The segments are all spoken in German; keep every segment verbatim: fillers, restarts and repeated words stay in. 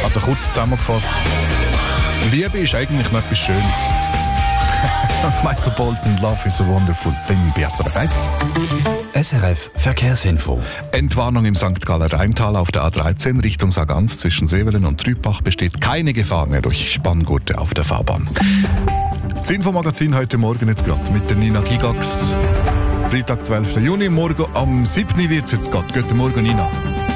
Also kurz zusammengefasst, Liebe ist eigentlich noch etwas Schönes. Michael Bolton, Love is a Wonderful Thing, bei S R F eins. S R F Verkehrsinfo. Entwarnung im Sankt Galler Rheintal auf der A dreizehn Richtung Sargans zwischen Sevelen und Trübach besteht keine Gefahr mehr durch Spanngurte auf der Fahrbahn. Das Infomagazin heute Morgen jetzt gerade mit der Nina Gigax. Freitag, zwölften Juni, morgen am siebten wird es jetzt gerade. Guten Morgen, Nina.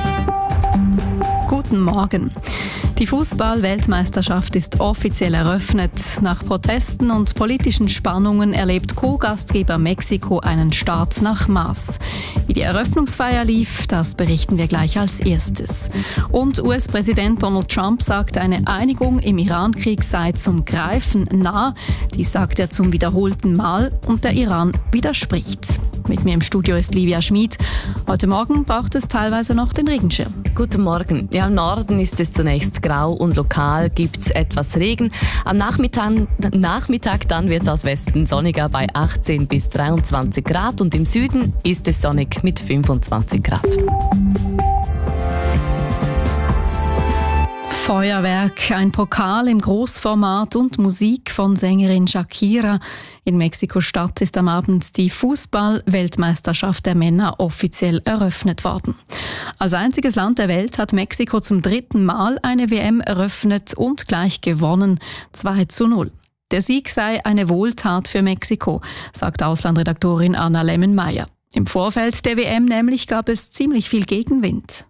Guten Morgen. Die Fußball-Weltmeisterschaft ist offiziell eröffnet. Nach Protesten und politischen Spannungen erlebt Co-Gastgeber Mexiko einen Start nach Maß. Wie die Eröffnungsfeier lief, das berichten wir gleich als erstes. Und U S-Präsident Donald Trump sagt, eine Einigung im Iran-Krieg sei zum Greifen nah. Dies sagt er zum wiederholten Mal und der Iran widerspricht. Mit mir im Studio ist Livia Schmid. Heute Morgen braucht es teilweise noch den Regenschirm. Guten Morgen. Ja, im Norden ist es zunächst grau und lokal gibt es etwas Regen. Am Nachmittag, Nachmittag dann wird es aus Westen sonniger bei achtzehn bis dreiundzwanzig Grad und im Süden ist es sonnig mit fünfundzwanzig Grad. Feuerwerk, ein Pokal im Großformat und Musik von Sängerin Shakira. In Mexiko-Stadt ist am Abend die Fußball-Weltmeisterschaft der Männer offiziell eröffnet worden. Als einziges Land der Welt hat Mexiko zum dritten Mal eine W M eröffnet und gleich gewonnen, zwei zu null. Der Sieg sei eine Wohltat für Mexiko, sagt Auslandredaktorin Anna Lemmenmeier. Im Vorfeld der W M nämlich gab es ziemlich viel Gegenwind.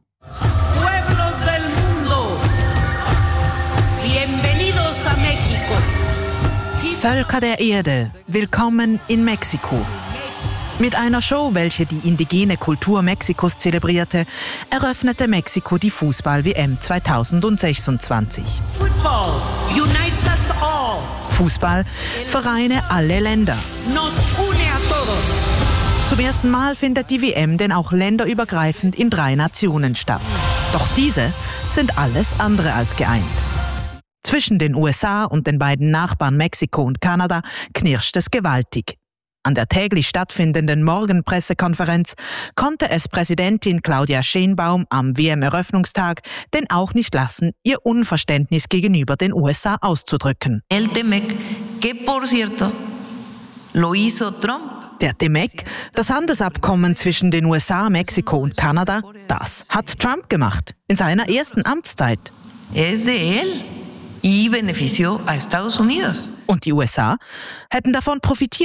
Völker der Erde, willkommen in Mexiko. Mit einer Show, welche die indigene Kultur Mexikos zelebrierte, eröffnete Mexiko die Fußball-W M zweitausendsechsundzwanzig. Football unites us all. Fußball vereine alle Länder. Nos une a todos. Zum ersten Mal findet die W M denn auch länderübergreifend in drei Nationen statt. Doch diese sind alles andere als geeint. Zwischen den U S A und den beiden Nachbarn Mexiko und Kanada knirscht es gewaltig. An der täglich stattfindenden Morgenpressekonferenz konnte es Präsidentin Claudia Sheinbaum am W M-Eröffnungstag denn auch nicht lassen, ihr Unverständnis gegenüber den U S A auszudrücken. El T M E C, que por cierto, lo hizo Trump. Der T M E C, das Handelsabkommen zwischen den U S A, Mexiko und Kanada, das hat Trump gemacht, in seiner ersten Amtszeit. Es de él. Y benefició a Estados Unidos. Und die U S A hätten davon profitiert.